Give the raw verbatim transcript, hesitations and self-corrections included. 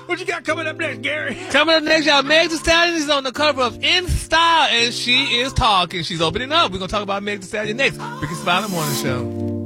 What you got coming up next, Gary? Coming up next, y'all, Meg Thee Stallion is on the cover of In Style, and she is talking. She's opening up. We're going to talk about Meg Thee Stallion next. Ricky Smiley Morning Show.